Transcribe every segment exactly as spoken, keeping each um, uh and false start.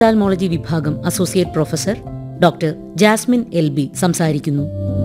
Ophthalmology വിഭാഗം associate professor doctor Jasmine L B സംസാരിക്കുന്നു.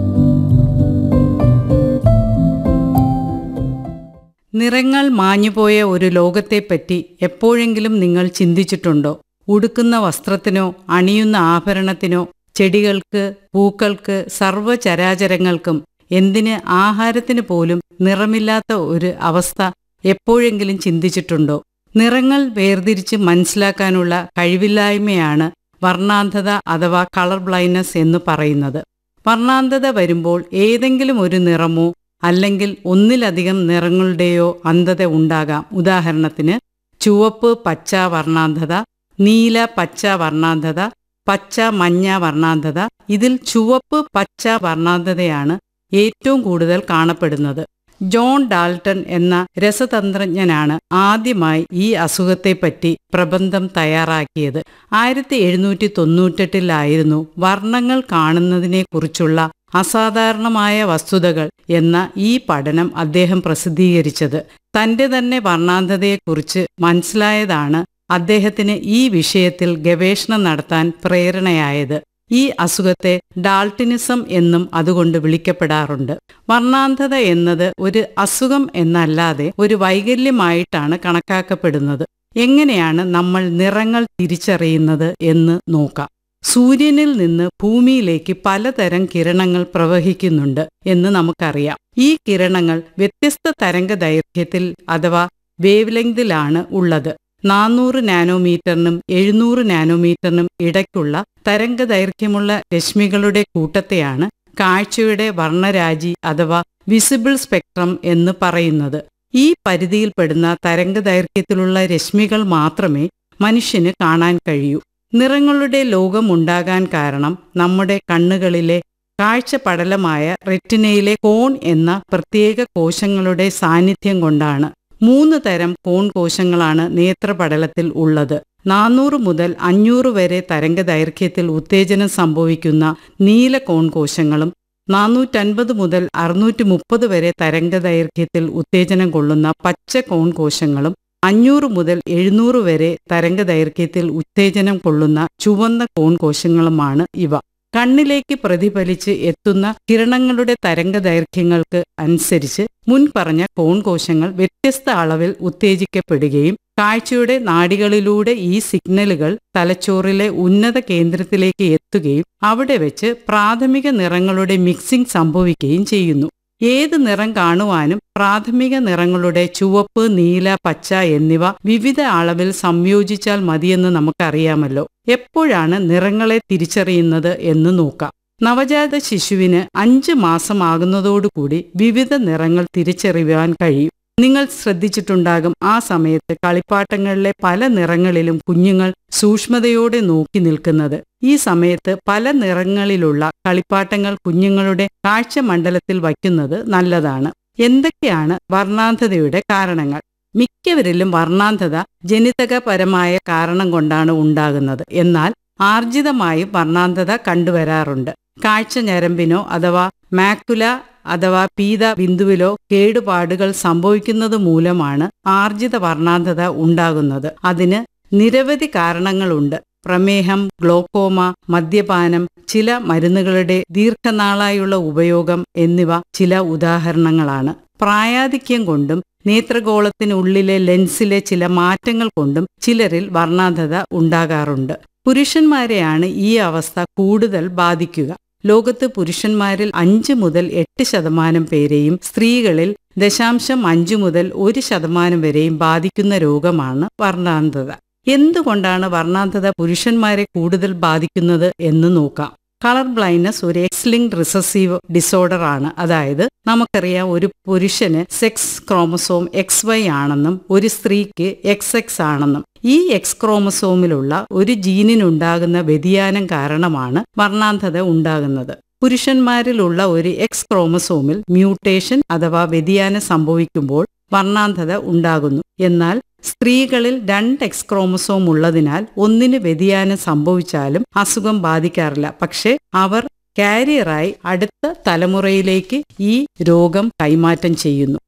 നിറങ്ങൾ മാഞ്ഞുപോയ ഒരു ലോകത്തെപ്പറ്റി എപ്പോഴെങ്കിലും നിങ്ങൾ ചിന്തിച്ചിട്ടുണ്ടോ? ഉടുക്കുന്ന വസ്ത്രത്തിനോ അണിയുന്ന ആഭരണത്തിനോ ചെടികൾക്ക്, പൂക്കൾക്ക്, സർവ്വചരാചരങ്ങൾക്കും, എന്തിന് ആഹാരത്തിന് പോലും നിറമില്ലാത്ത ഒരു അവസ്ഥ എപ്പോഴെങ്കിലും ചിന്തിച്ചിട്ടുണ്ടോ? നിറങ്ങൾ വേർതിരിച്ച് മനസ്സിലാക്കാനുള്ള കഴിവില്ലായ്മയാണ് വർണ്ണാന്ധത അഥവാ കളർ ബ്ലൈൻഡ്നസ് എന്ന് പറയുന്നത്. വർണ്ണാന്ധത വരുമ്പോൾ ഏതെങ്കിലും ഒരു നിറമോ അല്ലെങ്കിൽ ഒന്നിലധികം നിറങ്ങളുടെയോ അന്ധത ഉണ്ടാകാം. ഉദാഹരണത്തിന് ചുവപ്പ് പച്ച വർണ്ണാന്ധത, നീല പച്ച വർണ്ണാന്ധത, പച്ച മഞ്ഞ വർണ്ണാന്ധത. ഇതിൽ ചുവപ്പ് പച്ച വർണ്ണാന്ധതയാണ് ഏറ്റവും കൂടുതൽ കാണപ്പെടുന്നത്. ജോൺ ഡാൾട്ടൺ എന്ന രസതന്ത്രജ്ഞനാണ് ആദ്യമായി ഈ അസുഖത്തെപ്പറ്റി പ്രബന്ധം തയ്യാറാക്കിയത്. ആയിരത്തി എഴുന്നൂറ്റി തൊണ്ണൂറ്റെട്ടിലായിരുന്നു വർണ്ണങ്ങൾ കാണുന്നതിനെക്കുറിച്ചുള്ള അസാധാരണമായ വസ്തുതകൾ എന്ന ഈ പഠനം അദ്ദേഹം പ്രസിദ്ധീകരിച്ചത്. തന്റെ തന്നെ വർണ്ണാന്ധതയെക്കുറിച്ച് മനസ്സിലായതാണ് അദ്ദേഹത്തിന് ഈ വിഷയത്തിൽ ഗവേഷണം നടത്താൻ പ്രേരണയായത്. ഈ അസുഖത്തെ ഡാൾട്ടനിസം എന്നും അതുകൊണ്ട് വിളിക്കപ്പെടാറുണ്ട്. വർണ്ണാന്ധത എന്നത് ഒരു അസുഖം എന്നല്ലാതെ ഒരു വൈകല്യമായിട്ടാണ് കണക്കാക്കപ്പെടുന്നത്. എങ്ങനെയാണ് നമ്മൾ നിറങ്ങൾ തിരിച്ചറിയുന്നത് എന്ന് നോക്കാം. സൂര്യനിൽ നിന്ന് ഭൂമിയിലേക്ക് പലതരം കിരണങ്ങൾ പ്രവഹിക്കുന്നുണ്ട് എന്ന് നമുക്കറിയാം. ഈ കിരണങ്ങൾ വ്യത്യസ്ത തരംഗ ദൈർഘ്യത്തിൽ അഥവാ വേവ് ലെങ്തിലാണ് ഉള്ളത്. നാനൂറ് നാനോമീറ്ററിനും എഴുന്നൂറ് നാനോമീറ്ററിനും ഇടയ്ക്കുള്ള തരംഗ ദൈർഘ്യമുള്ള രശ്മികളുടെ കൂട്ടത്തെയാണ് കാഴ്ചയുടെ വർണ്ണരാജി അഥവാ വിസിബിൾ സ്പെക്ട്രം എന്ന് പറയുന്നത്. ഈ പരിധിയിൽപ്പെടുന്ന തരംഗ ദൈർഘ്യത്തിലുള്ള രശ്മികൾ മാത്രമേ മനുഷ്യന് കാണാൻ കഴിയൂ. നിറങ്ങളുടെ ലോകം ഉണ്ടാകാൻ കാരണം നമ്മുടെ കണ്ണുകളിലെ കാഴ്ചപടലമായ റെറ്റിനയിലെ കോൺ എന്ന പ്രത്യേക കോശങ്ങളുടെ സാന്നിധ്യം കൊണ്ടാണ്. മൂന്ന് തരം കോൺ കോശങ്ങളാണ് നേത്രപടലത്തിൽ ഉള്ളത്. നാനൂറ് മുതൽ അഞ്ഞൂറ് വരെ തരംഗ ദൈർഘ്യത്തിൽ ഉത്തേജനം സംഭവിക്കുന്ന നീല കോൺ കോശങ്ങളും നാനൂറ്റൻപത് മുതൽ അറുന്നൂറ്റി മുപ്പത് വരെ തരംഗ ദൈർഘ്യത്തിൽ ഉത്തേജനം കൊള്ളുന്ന പച്ച കോൺ കോശങ്ങളും അഞ്ഞൂറ് മുതൽ എഴുന്നൂറ് വരെ തരംഗ ദൈർഘ്യത്തിൽ ഉത്തേജനം കൊള്ളുന്ന ചുവന്ന കോൺ കോശങ്ങളുമാണ് ഇവ. കണ്ണിലേക്ക് പ്രതിഫലിച്ച് എത്തുന്ന കിരണങ്ങളുടെ തരംഗ ദൈർഘ്യങ്ങൾക്ക് അനുസരിച്ച് മുൻപറഞ്ഞ കോൺ കോശങ്ങൾ വ്യത്യസ്ത അളവിൽ ഉത്തേജിക്കപ്പെടുകയും കാഴ്ചയുടെ നാഡികളിലൂടെ ഈ സിഗ്നലുകൾ തലച്ചോറിലെ ഉന്നത കേന്ദ്രത്തിലേക്ക് എത്തുകയും അവിടെ വെച്ച് പ്രാഥമിക നിറങ്ങളുടെ മിക്സിംഗ് സംഭവിക്കുകയും ചെയ്യുന്നു. ഏത് നിറം കാണുവാനും പ്രാഥമിക നിറങ്ങളുടെ ചുവപ്പ്, നീല, പച്ച എന്നിവ വിവിധ അളവിൽ സംയോജിച്ചാൽ മതിയെന്ന് നമുക്കറിയാമല്ലോ. എപ്പോഴാണ് നിറങ്ങളെ തിരിച്ചറിയുന്നത് എന്ന് നോക്കാം. നവജാത ശിശുവിന് അഞ്ച് മാസമാകുന്നതോടുകൂടി വിവിധ നിറങ്ങൾ തിരിച്ചറിയുവാൻ കഴിയും. നിങ്ങൾ ശ്രദ്ധിച്ചിട്ടുണ്ടാകും, ആ സമയത്ത് കളിപ്പാട്ടങ്ങളിലെ പല നിറങ്ങളിലും കുഞ്ഞുങ്ങൾ സൂക്ഷ്മതയോടെ നോക്കി നിൽക്കുന്നത്. ഈ സമയത്ത് പല നിറങ്ങളിലുള്ള കളിപ്പാട്ടങ്ങൾ കുഞ്ഞുങ്ങളുടെ കാഴ്ചമണ്ഡലത്തിൽ വയ്ക്കുന്നത് നല്ലതാണ്. എന്തൊക്കെയാണ് വർണ്ണാന്ധതയുടെ കാരണങ്ങൾ? മിക്കവരിലും വർണ്ണാന്ധത ജനിതകപരമായ കാരണം കൊണ്ടാണ് ഉണ്ടാകുന്നത്. എന്നാൽ ആർജിതമായും വർണ്ണാന്ധത കണ്ടുവരാറുണ്ട്. കാഴ്ച ഞരമ്പിനോ അഥവാ മാക്കുല അഥവാ പീത ബിന്ദുവിലോ കേടുപാടുകൾ സംഭവിക്കുന്നത് മൂലമാണ് ആർജിത വർണ്ണാന്ധത ഉണ്ടാകുന്നത്. അതിന് നിരവധി കാരണങ്ങളുണ്ട്. പ്രമേഹം, ഗ്ലോക്കോമ, മദ്യപാനം, ചില മരുന്നുകളുടെ ദീർഘനാളായുള്ള ഉപയോഗം എന്നിവ ചില ഉദാഹരണങ്ങളാണ്. പ്രായാധിക്യം കൊണ്ടും നേത്രഗോളത്തിനുള്ളിലെ ലെൻസിലെ ചില മാറ്റങ്ങൾ കൊണ്ടും ചിലരിൽ വർണ്ണാന്ധത ഉണ്ടാകാറുണ്ട്. പുരുഷന്മാരെയാണ് ഈ അവസ്ഥ കൂടുതൽ ബാധിക്കുക. ലോകത്ത് പുരുഷന്മാരിൽ അഞ്ച് മുതൽ എട്ട് ശതമാനം പേരെയും സ്ത്രീകളിൽ ദശാംശം അഞ്ചു മുതൽ ഒരു ശതമാനം വരെയും ബാധിക്കുന്ന രോഗമാണ് വർണ്ണാന്ധത. എന്തുകൊണ്ടാണ് വർണ്ണാന്ധത പുരുഷന്മാരെ കൂടുതൽ ബാധിക്കുന്നത് എന്ന് നോക്കാം. കളർ ബ്ലൈൻഡ്നസ് ഒരു എക്സ് ലിങ്ക്ഡ് റിസസീവ് ഡിസോർഡർ ആണ്. അതായത് നമുക്കറിയാം, ഒരു പുരുഷന് സെക്സ് ക്രോമസോം എക്സ് വൈ ആണെന്നും ഒരു സ്ത്രീക്ക് എക്സ് എക്സ് ആണെന്നും. ഈ എക്സ് ക്രോമസോമിലുള്ള ഒരു ജീനിനുണ്ടാകുന്ന വ്യതിയാനം കാരണമാണ് വർണ്ണാന്ധത ഉണ്ടാകുന്നത്. പുരുഷന്മാരിലുള്ള ഒരു എക്സ് ക്രോമസോമിൽ മ്യൂട്ടേഷൻ അഥവാ വ്യതിയാനം സംഭവിക്കുമ്പോൾ വർണ്ണാന്ധത ഉണ്ടാകുന്നു. എന്നാൽ സ്ത്രീകളിൽ രണ്ട് എക്സ് ക്രോമസോം ഉള്ളതിനാൽ ഒന്നിന് വ്യതിയാനം സംഭവിച്ചാലും അസുഖം ബാധിക്കാറില്ല. പക്ഷെ അവർ കാരിയറായി അടുത്ത തലമുറയിലേക്ക് ഈ രോഗം കൈമാറ്റം ചെയ്യുന്നു.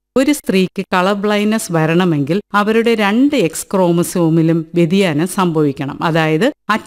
ഒരു സ്ത്രീക്ക് കളർ ബ്ലൈൻഡ്നസ് വരണമെങ്കിൽ അവരുടെ രണ്ട് എക്സ് ക്രോമസോമിലും വ്യതിയാനം സംഭവിക്കണം. അതായത്